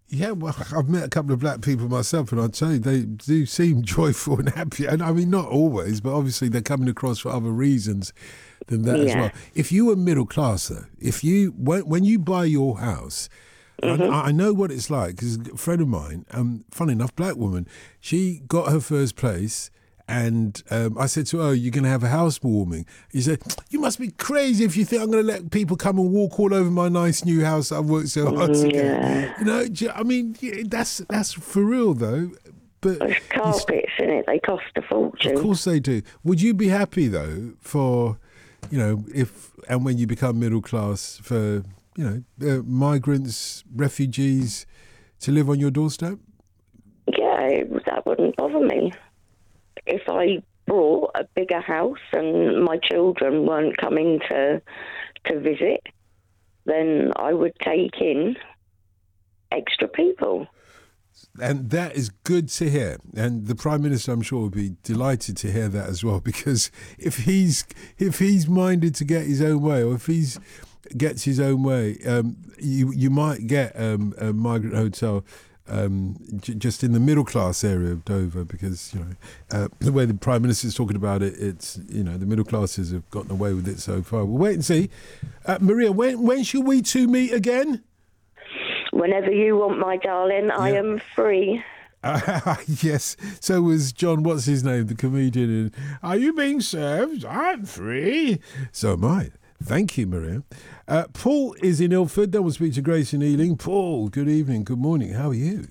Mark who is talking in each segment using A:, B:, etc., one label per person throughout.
A: Yeah, well, I've met a couple of black people myself, and I'd say they do seem joyful and happy. And I mean, not always, but obviously they're coming across for other reasons than that as
B: Yeah.
A: well. If you were middle class, though, if you when you buy your house,
B: Mhm.
A: I know what it's like because a friend of mine, funny enough, black woman, she got her first place. And I said to her, oh, you're going to have a housewarming. He said, you must be crazy if you think I'm going to let people come and walk all over my nice new house that I've worked so hard to get.
B: Yeah.
A: You know, I mean, yeah, that's for real, though. But
B: There's carpets in it. They cost a
A: of
B: fortune.
A: course they do. Would you be happy, though, for, if and when you become middle class, for, migrants, refugees to live on your doorstep?
B: Yeah, that wouldn't bother me. If I brought a bigger house and my children weren't coming to visit, then I would take in extra people.
A: And that is good to hear. And the Prime Minister, I'm sure, will be delighted to hear that as well, because if he's minded to get his own way, or if he gets his own way, you might get a migrant hotel just in the middle class area of Dover, because the way the Prime Minister is talking about it, it's the middle classes have gotten away with it so far. We'll wait and see. Maria, when shall we two meet again?
B: Whenever you want, my darling, I am free.
A: Yes, so was John, what's his name, the comedian in Are You Being Served? I'm free. So am I. Thank you, Maria. Paul is in Ilford. Then we'll speak to Grace in Ealing. Paul, good evening, good morning. How are you?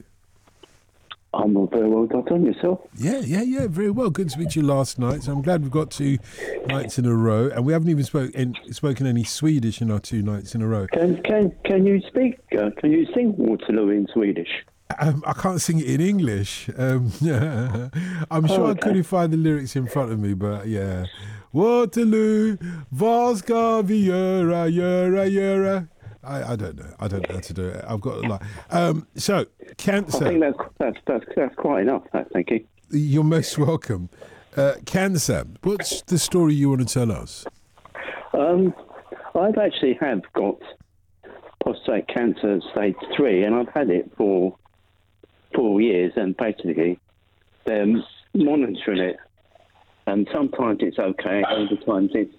C: I'm all very well, Doctor. And yourself?
A: Yeah, very well. Good to speak to you last night. So I'm glad we've got 2 nights in a row, and we haven't even spoken any Swedish in our 2 nights in a row.
C: Can you speak? Can you sing Waterloo in Swedish?
A: I can't sing it in English. I'm sure I could if I had the lyrics in front of me, but yeah. Waterloo, vad ska vi göra? I don't know. I don't know how to do it. I've got a lot. So, cancer.
C: I think that's quite enough. Thank you.
A: You're most welcome. Cancer. What's the story you want to tell us?
C: I've actually got prostate cancer stage 3, and I've had it for 4 years, and basically they're monitoring it, and sometimes it's okay, other times it's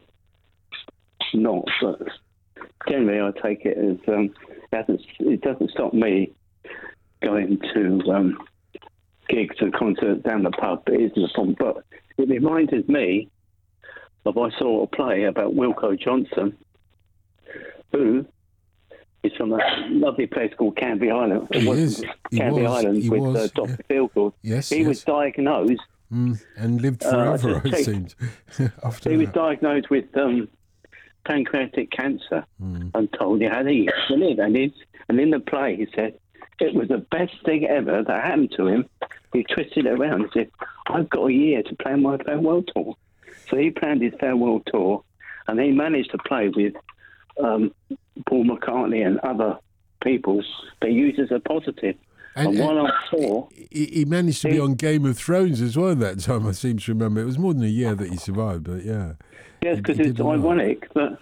C: not, but generally I take it as it doesn't stop me going to gigs and concerts down the pub. It isn't a problem, but it reminded me of I saw a play about Wilko Johnson, who is from a lovely place called Canvey Island. Canvey Island with Dr. Feelgood.
A: Yes,
C: he was diagnosed
A: and lived forever. It seemed.
C: He was diagnosed with pancreatic cancer and told he had a year to live. And in the play, he said it was the best thing ever that happened to him. He twisted it around and said, "I've got a year to plan my farewell tour." So he planned his farewell tour, and he managed to play with Paul McCartney and other people they used as a positive. And while on tour,
A: he managed to be on Game of Thrones as well at that time, I seem to remember. It was more than a year that he survived, but yeah.
C: Yes, because it's ironic that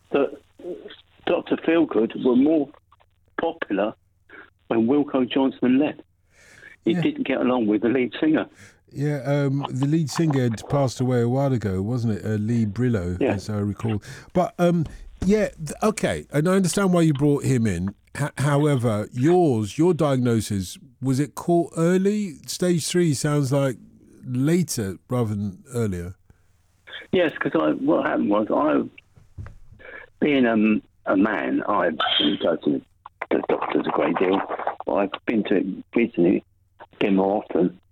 C: Dr. Feelgood were more popular when Wilko Johnson left. He didn't get along with the lead singer.
A: Yeah, the lead singer had passed away a while ago, wasn't it? Lee Brillo, as I recall. But, okay, and I understand why you brought him in. However, your diagnosis, was it caught early? Stage 3 sounds like later rather than earlier.
C: Yes, because what happened was, being a man, I go to the doctors a great deal. I've been to it recently, again more often.